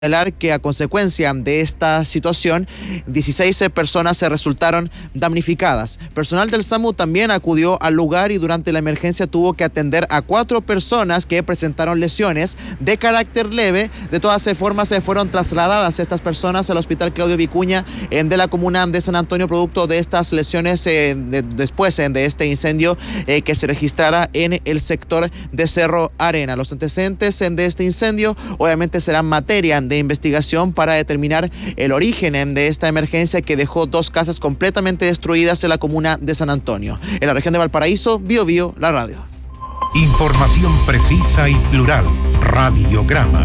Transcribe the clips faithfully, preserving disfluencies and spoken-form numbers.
que a consecuencia de esta situación, dieciséis personas se resultaron damnificadas. Personal del SAMU también acudió al lugar y durante la emergencia tuvo que atender a cuatro personas que presentaron lesiones de carácter leve. De todas formas, se fueron trasladadas estas personas al Hospital Claudio Vicuña eh, de la comuna de San Antonio, producto de estas lesiones eh, de, después eh, de este incendio eh, que se registrara en el sector de Cerro Arena. Los antecedentes eh, de este incendio obviamente serán materia de investigación para determinar el origen de esta emergencia que dejó dos casas completamente destruidas en la comuna de San Antonio. En la región de Valparaíso, Bio Bio, la radio. Información precisa y plural. Radiograma.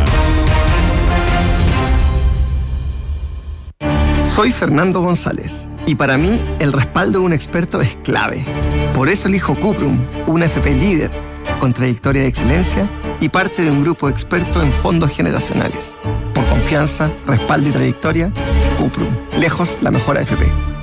Soy Fernando González y para mí el respaldo de un experto es clave. Por eso elijo Cuprum, una F P líder, con trayectoria de excelencia y parte de un grupo experto en fondos generacionales. Por confianza, respaldo y trayectoria, Cuprum. Lejos la mejor A F P.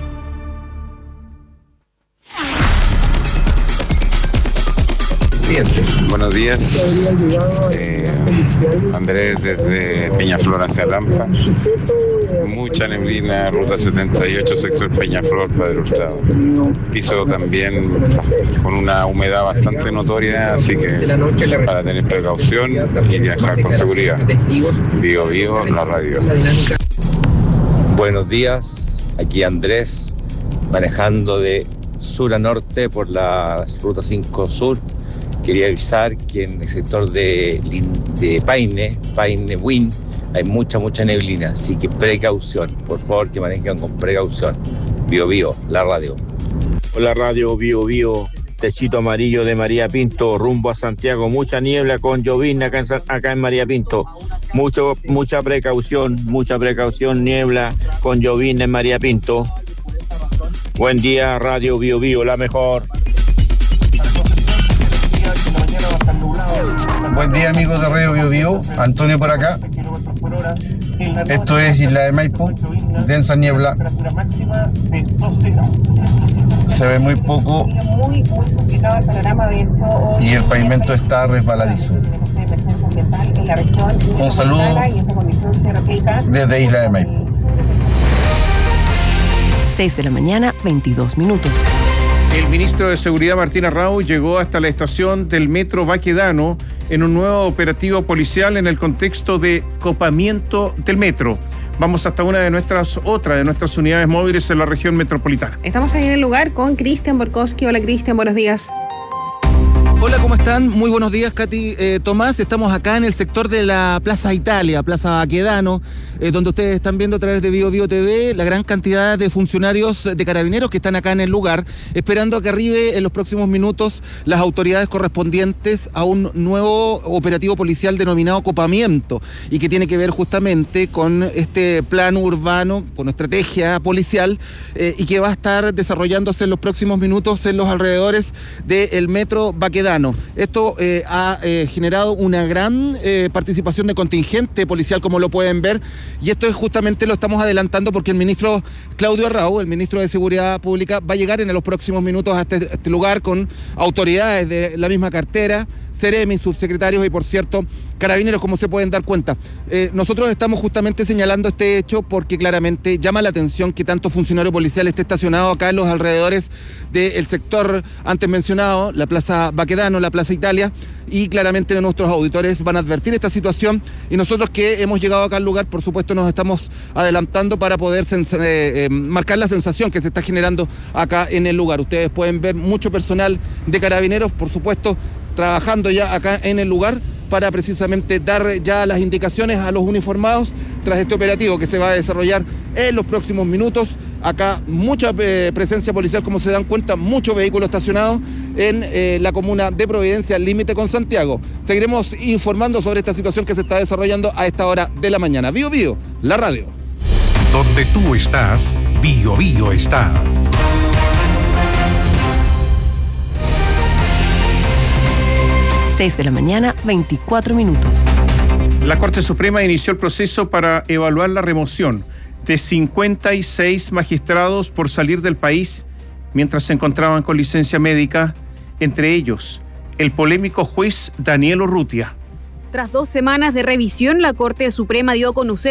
Buenos días, eh, Andrés desde Peñaflor hacia Lampa. Mucha neblina, ruta setenta y ocho, sector Peñaflor, Padre Hurtado. Piso también con una humedad bastante notoria, así que para tener precaución y viajar con seguridad. Bio Bio, la radio. Buenos días, aquí Andrés, manejando de sur a norte por la ruta cinco Sur. Quería avisar que en el sector de, de Paine, Paine Win, hay mucha, mucha neblina, así que precaución, por favor que manejen con precaución. Bio Bio, la radio. Hola radio, Bio Bio, techito amarillo de María Pinto, rumbo a Santiago, mucha niebla con llovizna acá en, acá en María Pinto. Mucho, mucha precaución, mucha precaución, niebla con llovizna en María Pinto. Buen día, radio Bio Bio, la mejor. Buen día amigos de Radio Bio Bio, Antonio por acá. Esto es Isla de Maipo, densa niebla. Se ve muy poco y el pavimento está resbaladizo. Un saludo desde Isla de Maipo. seis de la mañana, veintidós minutos. El ministro de Seguridad, Martín Arrau, llegó hasta la estación del Metro Baquedano en un nuevo operativo policial en el contexto de copamiento del metro. Vamos hasta una de nuestras, otra de nuestras unidades móviles en la región metropolitana. Estamos ahí en el lugar con Cristian Borkowski. Hola Cristian, buenos días. Hola, ¿cómo están? Muy buenos días, Katy, eh, Tomás. Estamos acá en el sector de la Plaza Italia, Plaza Baquedano, eh, donde ustedes están viendo a través de Bio Bio T V la gran cantidad de funcionarios de Carabineros que están acá en el lugar, esperando a que arribe en los próximos minutos las autoridades correspondientes a un nuevo operativo policial denominado Copamiento, y que tiene que ver justamente con este plan urbano, con estrategia policial, eh, y que va a estar desarrollándose en los próximos minutos en los alrededores del Metro Baquedano. Esto eh, ha eh, generado una gran eh, participación de contingente policial, como lo pueden ver, y esto es justamente lo estamos adelantando porque el ministro Claudio Arrau, el ministro de Seguridad Pública, va a llegar en los próximos minutos a este, a este lugar con autoridades de la misma cartera, Seremi, subsecretarios y, por cierto, Carabineros, como se pueden dar cuenta. Eh, nosotros estamos justamente señalando este hecho porque claramente llama la atención que tanto funcionario policial esté estacionado acá en los alrededores del sector antes mencionado, la Plaza Baquedano, la Plaza Italia, y claramente nuestros auditores van a advertir esta situación, y nosotros que hemos llegado acá al lugar, por supuesto, nos estamos adelantando para poder sens- eh, eh, marcar la sensación que se está generando acá en el lugar. Ustedes pueden ver mucho personal de Carabineros, por supuesto, trabajando ya acá en el lugar para precisamente dar ya las indicaciones a los uniformados tras este operativo que se va a desarrollar en los próximos minutos. Acá mucha eh, presencia policial, como se dan cuenta, muchos vehículos estacionados en eh, la comuna de Providencia, al límite con Santiago. Seguiremos informando sobre esta situación que se está desarrollando a esta hora de la mañana. Bio Bio, la radio. Donde tú estás, Bio Bio está. seis de la mañana, veinticuatro minutos. La Corte Suprema inició el proceso para evaluar la remoción de cincuenta y seis magistrados por salir del país mientras se encontraban con licencia médica, entre ellos el polémico juez Daniel Urrutia. Tras dos semanas de revisión, la Corte Suprema dio a conocer